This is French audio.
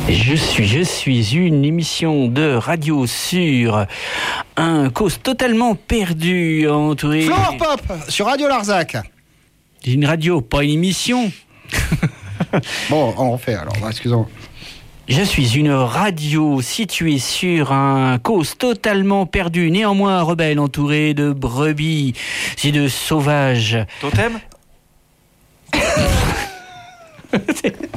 Je suis une émission de radio sur un cause totalement perdu, entouré... Flower Pop sur Radio Larzac. Une radio, pas une émission. Bon, on refait alors, excusez-moi. Je suis une radio située sur un cause totalement perdu, néanmoins rebelle, entouré de brebis et de sauvages. Totem.